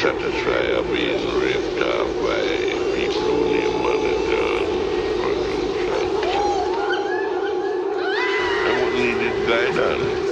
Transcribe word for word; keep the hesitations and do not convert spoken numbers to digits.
satisfy are being ripped off by people who need money done. I wouldn't need this guy done.